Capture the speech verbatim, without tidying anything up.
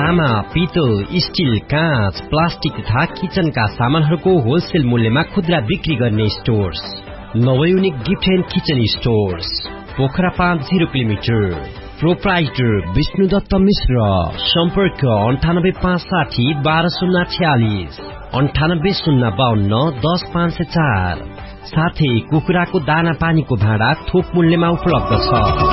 तामा, पितल, स्टिल, काँच, प्लास्टिक तथा किचनका सामानहरूको होलसेल मूल्यमा खुद्रा बिक्री गर्ने stores नवयुनिक gift and kitchen stores Pokhara पाँच जिरो किलोमिटर। प्रोप्राइटर विष्णुदत्त मिश्र। सम्पर्क अन्ठानब्बे पाँच साठी बाह्र शून्य छयालिस अन्ठानब्बे शून्य बाहन्न दस पाँच सय चार। साथै कुखुराको दाना पानीको भाँडा थोक मूल्यमा उपलब्ध छ।